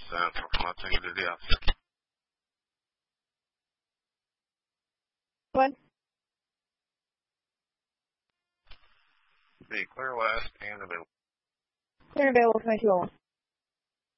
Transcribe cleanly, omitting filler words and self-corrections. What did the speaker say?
Questa informazione che ti ha. What? Be clear last and available. Clear and available, 2201.